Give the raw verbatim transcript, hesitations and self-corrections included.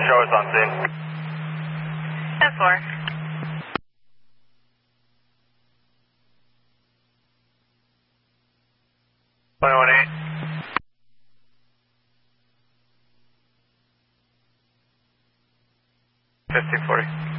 show us on scene. ten four. twenty-one eight. fifteen forty.